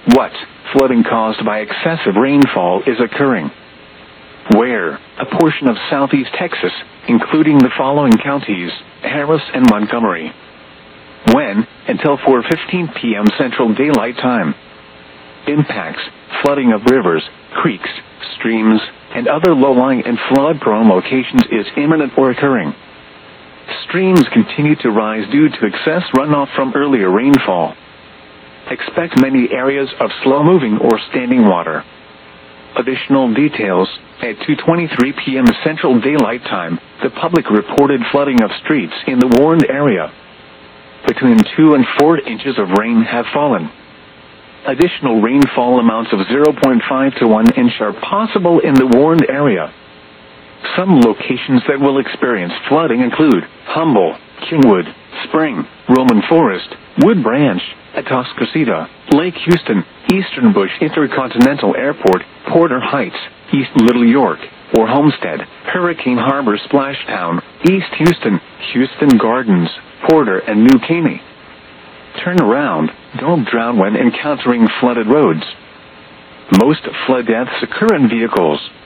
What flooding caused by excessive rainfall is occurring? Where? A portion of southeast Texas, including the following counties: Harris and Montgomery. When? Until 4:15 p.m. Central Daylight Time. Impacts: flooding of rivers, creeks, streams, and other low-lying and flood-prone locations is imminent or occurring. Streams continue to rise due to excess runoff from earlier rainfall. Expect many areas of slow-moving or standing water. Additional details: at 2:23 p.m. Central Daylight Time, the public reported flooding of streets in the warned area. Between 2 and 4 inches of rain have fallen. Additional rainfall amounts of 0.5 to 1 inch are possible in the warned area. Some locations that will experience flooding include Humble, Kingwood, Spring, Roman Forest, Wood Branch, Atascocita, Lake Houston, Eastern Bush Intercontinental Airport, Porter Heights, East Little York, or Homestead, Hurricane Harbor Splashtown, East Houston, Houston Gardens, Porter, and New Caney. Turn around. Don't drown when encountering flooded roads. Most flood deaths occur in vehicles.